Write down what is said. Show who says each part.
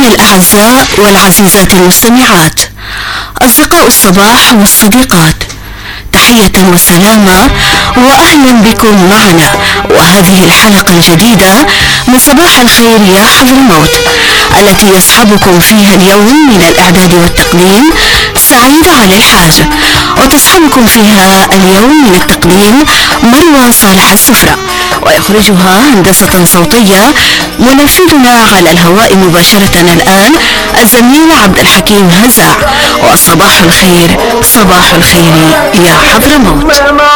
Speaker 1: مستمعينا الأعزاء والعزيزات المستمعات، أصدقاء الصباح والصديقات، تحية وسلامة وأهلا بكم معنا، وهذه الحلقة الجديدة من صباح الخير يا حضرموت، التي يصحبكم فيها اليوم من الإعداد والتقديم سعيد علي الحاج، وتصحبكم فيها اليوم من التقديم مروى صالح السفرة، ويخرجها هندسة صوتية منفذنا على الهواء مباشرة الآن الزميل عبد الحكيم هزاع. وصباح الخير، صباح الخير يا حضرموت.